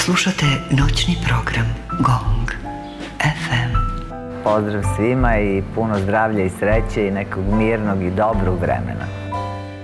Slušate noćni program GONG FM. Pozdrav svima i puno zdravlja i sreće i nekog mirnog i dobrog vremena.